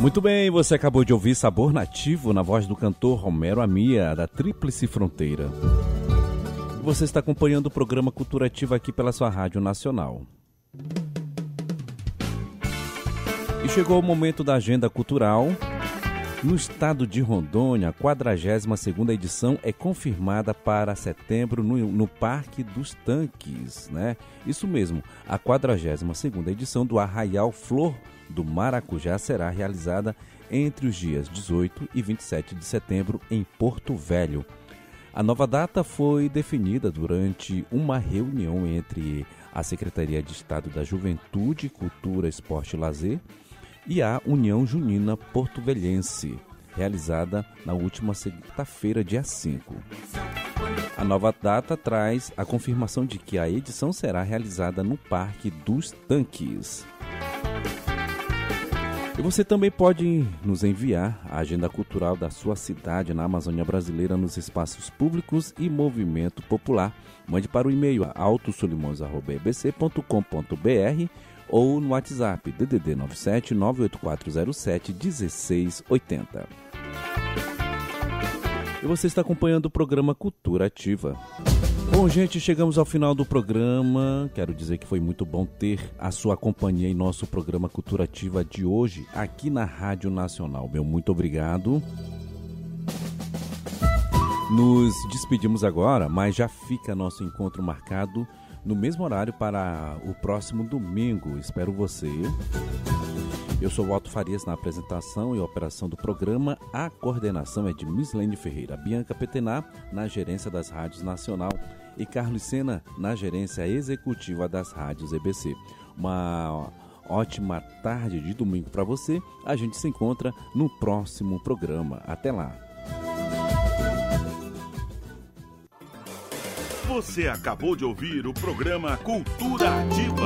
Muito bem, você acabou de ouvir Sabor Nativo na voz do cantor Romero Amia, da Tríplice Fronteira. Você está acompanhando o programa Cultura Ativa aqui pela sua Rádio Nacional. E chegou o momento da agenda cultural. No estado de Rondônia, a 42ª edição é confirmada para setembro no Parque dos Tanques, né? Isso mesmo, a 42ª edição do Arraial Flor do Maracujá será realizada entre os dias 18 e 27 de setembro em Porto Velho. A nova data foi definida durante uma reunião entre a Secretaria de Estado da Juventude, Cultura, Esporte e Lazer e a União Junina Porto-Velhense, realizada na última segunda-feira, dia 5. A nova data traz a confirmação de que a edição será realizada no Parque dos Tanques. E você também pode nos enviar a agenda cultural da sua cidade na Amazônia Brasileira nos espaços públicos e movimento popular. Mande para o e-mail autosolimões@ebc.com.br ou no WhatsApp DDD 97 98407 1680. E você está acompanhando o programa Cultura Ativa. Bom, gente, chegamos ao final do programa. Quero dizer que foi muito bom ter a sua companhia em nosso programa Cultura Ativa de hoje, aqui na Rádio Nacional. Meu muito obrigado. Nos despedimos agora, mas já fica nosso encontro marcado no mesmo horário para o próximo domingo. Espero você. Eu sou o Otto Farias na apresentação e operação do programa. A coordenação é de Mislene Ferreira, Bianca Petená na gerência das rádios Nacional e Carlos Sena na gerência executiva das rádios EBC. Uma ótima tarde de domingo para você. A gente se encontra no próximo programa. Até lá. Você acabou de ouvir o programa Cultura Ativa.